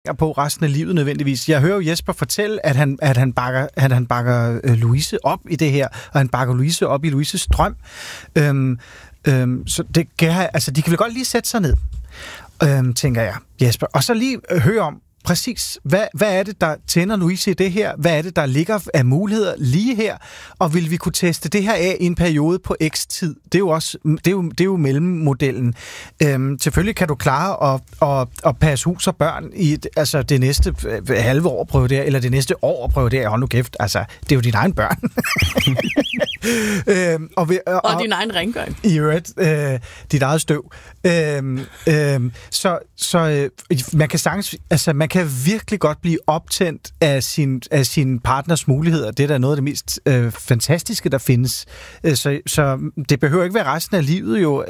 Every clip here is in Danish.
på resten af livet nødvendigvis. Jeg hører jo Jesper fortælle, at han bakker Louise op i det her, og han bakker Louise op i Louises drøm. Så det kan, altså, de kan vel godt lige sætte sig ned, tænker jeg, Jesper. Og så lige høre om, præcis, hvad er det, der tænder Louise i det her? Hvad er det, der ligger af muligheder lige her? Og vil vi kunne teste det her af i en periode på x-tid? Det er jo også, det er jo mellemmodellen. Selvfølgelig kan du klare at passe hus og børn i det næste halve år prøve det her, eller det næste år prøve det her. Hold nu kæft, altså, det er jo dine egne børn. Og din egen rengøring. I øvrigt, dit eget støv. Så man kan sagtens, altså man kan virkelig godt blive optændt af sin partners muligheder. Det er da noget af det mest fantastiske, der findes. Så det behøver ikke være resten af livet jo.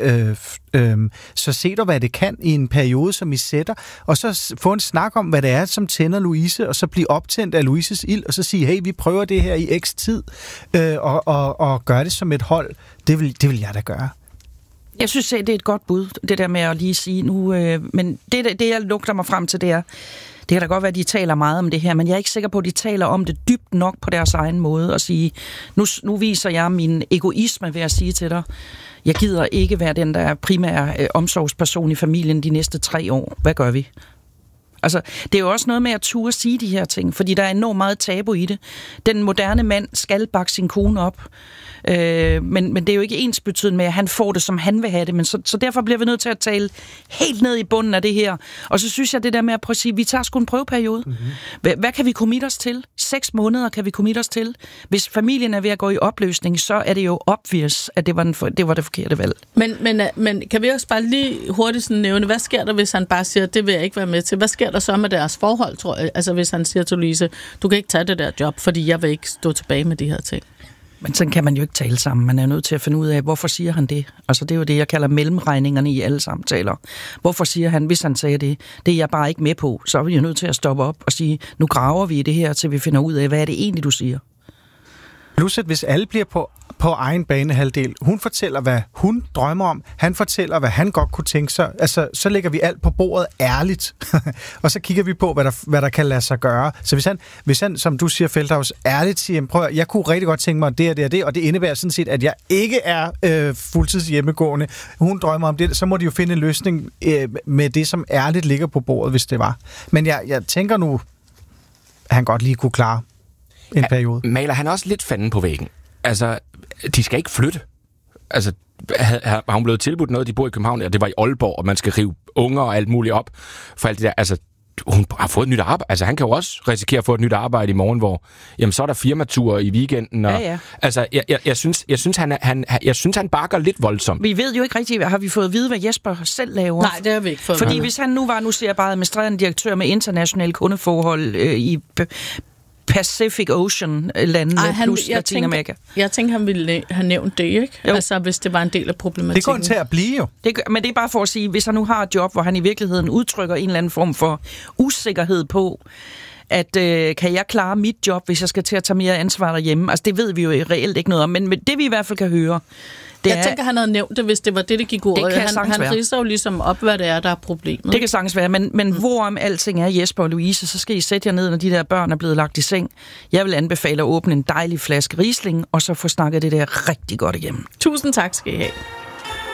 Så se du, hvad det kan i en periode, som I sætter, og så få en snak om, hvad det er, som tænder Louise, og så blive optændt af Louises ild, og så sige, hey, vi prøver det her i x tid, og gøre det som et hold. Det vil jeg da gøre. Jeg synes, det er et godt bud, det der med at lige sige nu, men det jeg lugter mig frem til, det er, det kan da godt være, at de taler meget om det her, men jeg er ikke sikker på, at de taler om det dybt nok på deres egen måde, og sige, nu viser jeg min egoisme ved at sige til dig, jeg gider ikke være den, der er primære omsorgsperson i familien de næste 3 år. Hvad gør vi? Altså, det er jo også noget med at turde sige de her ting, fordi der er enormt meget tabu i det. Den moderne mand skal bakke sin kone op, men det er jo ikke ensbetydende med, at han får det, som han vil have det, men så derfor bliver vi nødt til at tale helt ned i bunden af det her. Og så synes jeg, det der med at prøve at sige, vi tager sgu en prøveperiode. Mm-hmm. Hvad kan vi committe os til? 6 måneder kan vi committe os til. Hvis familien er ved at gå i opløsning, så er det jo obvious, at det var det forkerte valg. Men kan vi også bare lige hurtigt sådan nævne, hvad sker der, hvis han bare siger, det vil jeg ikke være med til? Hvad sker der så med deres forhold, tror jeg? Altså hvis han siger til Louise, du kan ikke tage det der job, fordi jeg vil ikke stå tilbage med de her ting. Men sådan kan man jo ikke tale sammen. Man er nødt til at finde ud af, hvorfor siger han det? Altså det er jo det, jeg kalder mellemregningerne i alle samtaler. Hvorfor siger han, hvis han sagde det? Det er jeg bare ikke med på. Så er vi jo nødt til at stoppe op og sige, nu graver vi i det her, til vi finder ud af, hvad er det egentlig, du siger? Plus, at hvis alle bliver på egen banehalvdel, hun fortæller, hvad hun drømmer om, han fortæller, hvad han godt kunne tænke sig, altså, så lægger vi alt på bordet ærligt, og så kigger vi på, hvad der kan lade sig gøre. Så hvis han som du siger, Feldhaus, ærligt siger, prøv, jeg kunne rigtig godt tænke mig det, og det indebærer sådan set, at jeg ikke er fuldtids hjemmegående. Hun drømmer om det, så må de jo finde en løsning med det, som ærligt ligger på bordet, hvis det var. Men jeg tænker nu, at han godt lige kunne klare en periode. Maler han også lidt fanden på væggen? Altså, de skal ikke flytte. Altså, har hun blevet tilbudt noget, de bor i København, og det var i Aalborg, og man skal rive unger og alt muligt op for alt det der. Altså, hun har fået et nyt arbejde. Altså, han kan jo også risikere at få et nyt arbejde i morgen, hvor jamen, så er der firmatur i weekenden. Og, ja. Altså, jeg synes, han bakker lidt voldsomt. Vi ved jo ikke rigtigt, har vi fået at vide, hvad Jesper selv laver? Nej, det har vi ikke fået. Fordi hvis han nu ser jeg bare administrerende direktør med internationale kundeforhold i Pacific Ocean-landene plus Latinamerika. Jeg tænker, han ville have nævnt det, ikke? Jo. Altså, hvis det var en del af problematikken. Det går til at blive jo. Men det er bare for at sige, hvis han nu har et job, hvor han i virkeligheden udtrykker en eller anden form for usikkerhed på, at kan jeg klare mit job, hvis jeg skal til at tage mere ansvar derhjemme? Altså, det ved vi jo reelt ikke noget om, men det vi i hvert fald kan høre, jeg tænker, han havde nævnt det, hvis det var det gik ud. Han ridser jo ligesom op, hvad det er, der er problemet. Det kan sagtens være, men hvorom alting er, Jesper og Louise, så skal I sætte jer ned, når de der børn er blevet lagt i seng. Jeg vil anbefale at åbne en dejlig flaske Riesling, og så få snakket det der rigtig godt igennem. Tusind tak skal I have.